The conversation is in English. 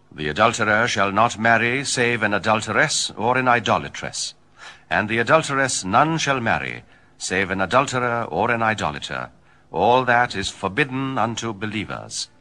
The adulterer shall not marry save an adulteress or an idolatress, and the adulteress none shall marry save an adulterer or an idolater. All that is forbidden unto believers.